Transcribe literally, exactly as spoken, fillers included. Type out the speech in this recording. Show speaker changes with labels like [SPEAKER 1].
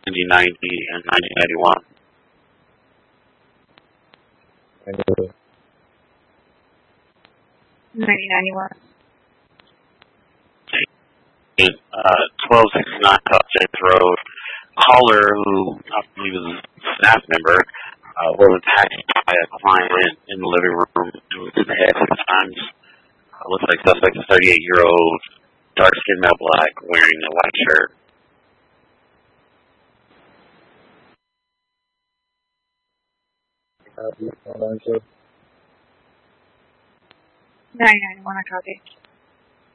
[SPEAKER 1] ninety ninety and nineteen ninety-one.
[SPEAKER 2] nineteen ninety-one.
[SPEAKER 1] Uh, twelve sixty-nine South Chase Road. Caller, who I believe is a staff member, uh, was attacked by a client in, in the living room. It was in the head six times. Uh, looks like suspect is thirty-eight-year-old, dark-skinned male black, wearing a white shirt.
[SPEAKER 2] nine ninety-one, I copy.